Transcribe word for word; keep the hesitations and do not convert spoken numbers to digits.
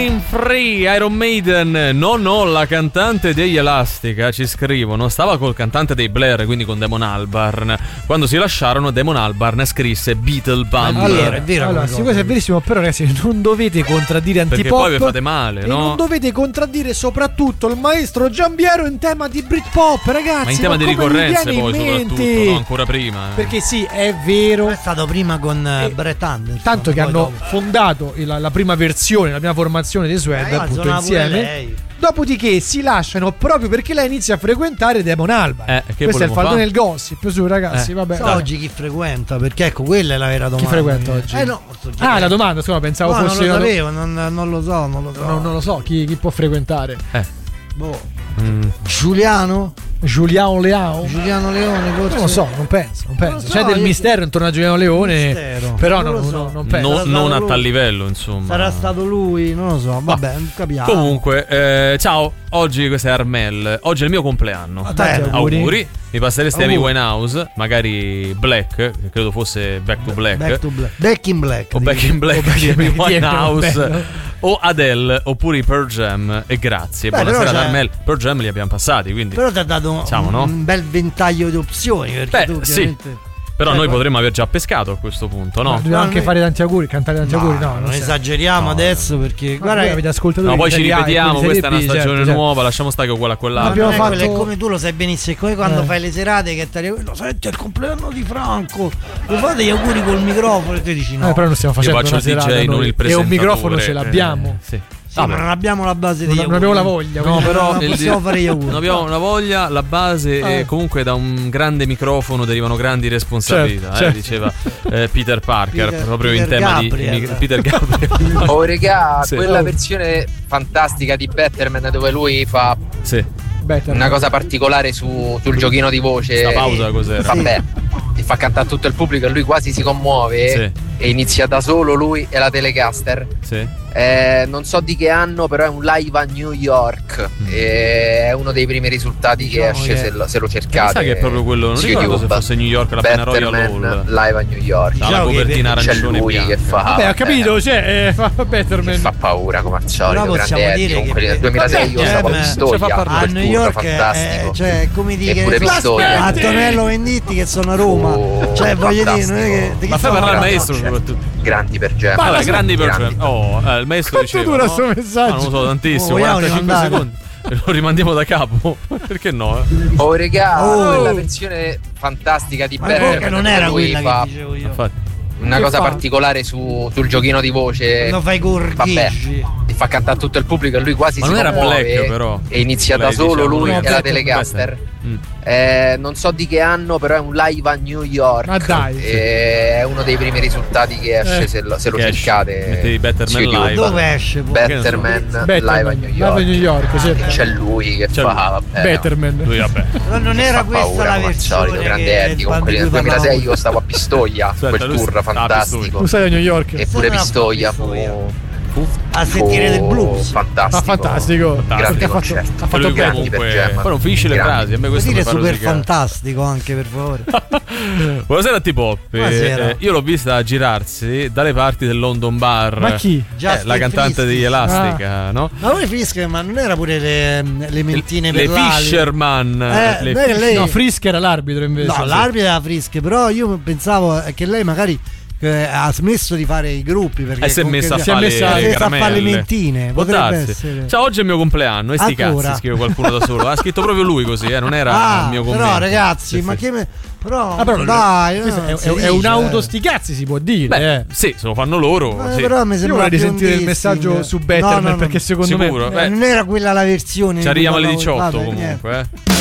Running Free, Iron Maiden. No, no, la cantante degli Elastica, ci scrivono, stava col cantante dei Blair, quindi con Damon Albarn. Quando si lasciarono, Damon Albarn scrisse Beatle Bum. Allora, è vero, allora, sì, questo è verissimo, però ragazzi non dovete contraddire Antipop. Perché poi vi fate male, e no? non dovete contraddire soprattutto il maestro Giambiero in tema di Britpop, ragazzi. Ma in tema ma di ricorrenze in poi soprattutto, no? Ancora prima. Eh. Perché sì, è vero. È stato prima con eh, Brett Anderson. Tanto che hanno dopo. fondato la, la prima versione, la prima formazione dei Suede, eh, appunto insieme. Dopodiché si lasciano proprio perché lei inizia a frequentare Damon Albarn. Eh, Questo è il faldo nel gossip, su ragazzi, eh. vabbè. So, oggi chi frequenta? Perché ecco, quella è la vera domanda. Chi frequenta oggi? Eh no, ah, la domanda, scusa, pensavo no, fosse. Non lo sapevo, non, non lo so, non lo so. No, non lo so, chi, chi può frequentare? Eh. Boh. Mm. Giuliano? Giuliano Leao? Giuliano Leone, forse. Non lo so, non penso, non penso. so, C'è del io... mistero intorno a Giuliano Leone, mistero. però non, non, lo so. non, non penso. No, non a lui. tal livello, insomma. Sarà stato lui, non lo so, vabbè, non capiamo. Comunque, eh, ciao, oggi questo è Armel. Oggi è il mio compleanno. Ah, tanti auguri. auguri. Mi passereste Amy Auguri. Winehouse, magari Black, che credo fosse Back to Black. Back to Black. Back in Black. O Back in Black O Back di in Amy Black, Winehouse. O Adele, oppure i Pearl Jam. E grazie. Beh, Buonasera ad c'è... Armel. Pearl Jam li abbiamo passati, quindi. Però ti ha dato diciamo, un, no? un bel ventaglio di opzioni. Perché Beh, tu sì. ovviamente... Però cioè, noi poi... potremmo aver già pescato a questo punto, no? Ma dobbiamo No, anche noi... fare tanti auguri, cantare tanti no, auguri, no, non, non esageriamo no, adesso perché No, guarda voi che avete ascoltato. No, poi ci Serie A, ripetiamo, quelli questa è una Serie B, stagione certo, certo. nuova, lasciamo stare che quella a quell'altra. Abbiamo non è fatto- quello, è come tu lo sai benissimo, è come quando Eh. fai le serate che ti arriva, lo senti è il compleanno di Franco, lo fate gli auguri col microfono e te dici no. Eh, però non stiamo Io facendo faccio una il D J, serata non noi. il E presentatore. un microfono ce l'abbiamo. Eh, sì. Sì, ma non abbiamo la base degli Non, non auguri. abbiamo la voglia. No, quindi- però non il- possiamo fare gli auguri. non abbiamo una voglia, la base Eh. e comunque da un grande microfono derivano grandi responsabilità, Certo, eh, certo. diceva eh, Peter Parker, Peter- proprio Peter in tema Gabriel. di mic- Peter Gabriel. Oh regà, Sì. quella Oh. versione fantastica di Betterman dove lui fa Sì. Better. una cosa particolare su, sul giochino di voce. Sta pausa cos'era? Vabbè, ti fa cantare tutto il pubblico e lui quasi si commuove Sì. e inizia da solo lui e la Telecaster. Sì. Eh, non so di che anno, però è un live a New York. Mm. E è uno dei primi risultati che Diciamo esce che- se lo, se lo Mi cercate. sa che è proprio quello, non su ricordo se YouTube. fosse New York la pena Royal Betterman Hall. live a New York. Ha la Diciamo che copertina C'è arancione e lui bianca. che fa. Vabbè, ho capito, eh, cioè, eh, fa che Betterman. fa paura come al solito. Però possiamo grande dire Eddie, che- comunque nel duemilasei io Vabbè, stavo a eh, Pistoia, ci fa parlare. a quel New tour York fantastico. è, cioè come dire Eppure che Pistoia. Antonello Venditti che sono a Roma, Oh, cioè voglio dire non è che fantastico. di chi Ma fai stiamo parlare al parlando? maestro Cioè, soprattutto. grandi per Gem. Vabbè, grandi per grandi. Oh, eh, il maestro Quanto diceva dura no? sto messaggio? Ah, non lo so, tantissimo, Oh, vogliamo quarantacinque rimandare? secondi. E lo rimandiamo da capo. Perché no? Eh? Oh regà, Oh. quella versione fantastica di Ma Betterman perché non dove era lui quella fa che dicevo io. Infatti. una Che cosa fa? particolare su, sul giochino di voce. Quando fai Vabbè, gorgheggi. ti fa cantare tutto il pubblico e lui quasi Ma si non era commuove Black, però. e inizia Lei da solo diceva, lui no, e la Black, Telecaster. Mm. Eh, non so di che anno, però è un live a New York. Ma dai, sì. E è uno dei primi risultati che esce Eh. se lo, se lo Che esce. cercate. Mettevi Betterman su YouTube. live. Dove esce? poi? Betterman Betterman, live a New live York. a New York, sì. C'è lui che C'è fa lui. vabbè, Betterman. Lui, vabbè. Però non era fa questa paura la come al versione solito, grande che Eddie. Comunque di nel cui duemilasei parlavamo. io stavo a Pistoia, Aspetta, quel lui tour sta- ah, fantastico. Tu sei a New York. Eppure Sembra Pistoia fu, Pistoia. Fu? A sentire del blues. fantastico. Ah, fantastico. Grande Perché ha fatto, concerto. ha fatto Lui bene. grandi per comunque. Gem. Poi non finisce le Grandi. frasi. A me Puoi questo dire mi fa super rosicare. fantastico anche per favore. Buonasera a T-Pop. Buonasera. Eh, io l'ho vista girarsi dalle parti del London Bar. Ma chi? Eh, Justin la cantante Frisk. degli Elastica, no? Ma voi Frisk, ma non era pure le, le mentine Le per l'ali? Fisherman. Eh, le beh, lei- No, Frisk era l'arbitro invece. No, l'arbitro era Frisk, però io pensavo che lei magari eh, ha smesso di fare i gruppi perché E si è comunque- messa a si è fare messa- le si è messa a fare le caramelle. mentine. Può Potrebbe darsi. essere. Ciao, oggi è il mio compleanno. E sti Ancora? cazzi, scrive qualcuno da solo. Ha scritto proprio lui così, eh, non era Ah, il mio commento. però ragazzi, Sì, ma sì. che me... però, Ah, però dai, questo no, è, non si è, è dice, un eh. auto sti cazzi, si può dire. Beh, eh. sì, se lo fanno loro. Eh, sì. però mi Io sembra vorrei più un risentire il dissing. messaggio su Betterman No, no, no. perché secondo Sicuro? me Beh, Eh, non era quella la versione Ci di arriviamo cui alle parlavo- diciotto vabbè, niente. comunque, eh.